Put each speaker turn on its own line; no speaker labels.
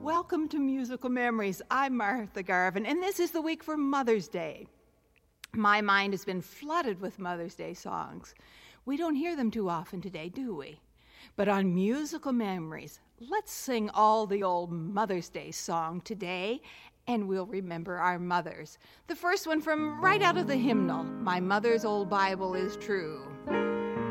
Welcome to Musical Memories. I'm Martha Garvin, and this is the week for Mother's Day. My mind has been flooded with Mother's Day songs. We don't hear them too often today, do we? But on Musical Memories, let's sing all the old Mother's Day song today, and we'll remember our mothers. The first one from right out of the hymnal, My Mother's Old Bible is True.